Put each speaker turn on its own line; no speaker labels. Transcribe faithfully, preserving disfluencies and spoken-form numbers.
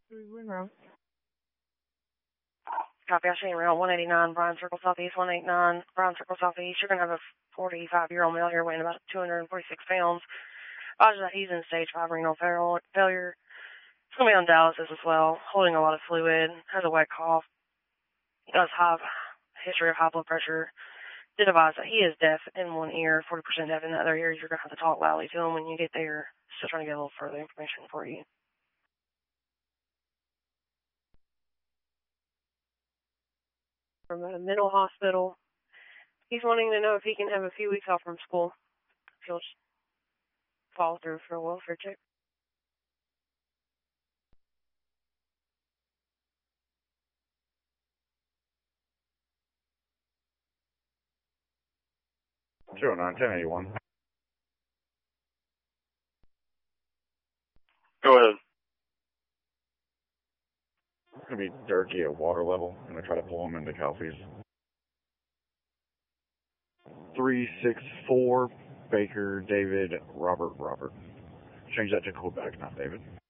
Monroe. Copy, Shane Rail, one eighty-nine, Bryan Circle Southeast, one eighty-nine, Bryan Circle Southeast. You're going to have a forty-five-year-old male here weighing about two hundred forty-six pounds. Roger that, he's in stage five renal failure. It's going to be on dialysis as well, holding a lot of fluid, has a wet cough, does have history of high blood pressure. Did advise that he is deaf in one ear, forty percent deaf in the other ear. You're going to have to talk loudly to him when you get there. Still trying to get a little further information for you. From a mental hospital. He's wanting to know if he can have a few weeks off from school. If he'll just follow through for a welfare check.
two oh nine, ten eighty-one.
Go ahead.
It's going to be Durkee at water level. I'm going to try to pull him into Calfee's. three six four, Baker, David, Robert, Robert. Change that to Quebec, not David.